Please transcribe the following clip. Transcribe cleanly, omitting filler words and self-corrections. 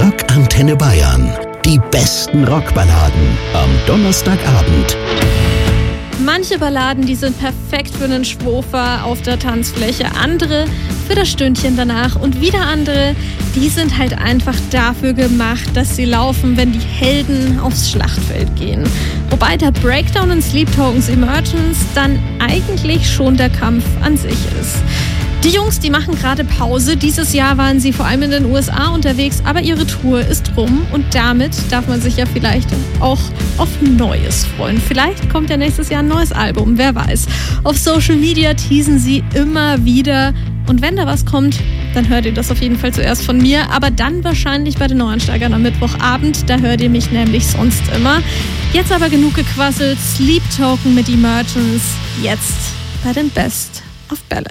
Rock Antenne Bayern. Die besten Rockballaden am Donnerstagabend. Manche Balladen, die sind perfekt für einen Schwofer auf der Tanzfläche, andere für das Stündchen danach und wieder andere, die sind halt einfach dafür gemacht, dass sie laufen, wenn die Helden aufs Schlachtfeld gehen. Wobei der Breakdown in Sleep Tokens Emergence dann eigentlich schon der Kampf an sich ist. Die Jungs, die machen gerade Pause. Dieses Jahr waren sie vor allem in den USA unterwegs, aber ihre Tour ist rum und damit darf man sich ja vielleicht auch auf Neues freuen. Vielleicht kommt ja nächstes Jahr ein neues Album, wer weiß. Auf Social Media teasen sie immer wieder und wenn da was kommt, dann hört ihr das auf jeden Fall zuerst von mir, aber dann wahrscheinlich bei den Neuansteigern am Mittwochabend, da hört ihr mich nämlich sonst immer. Jetzt aber genug gequasselt, Sleep Token mit Emergence, jetzt bei den Best of Ballads.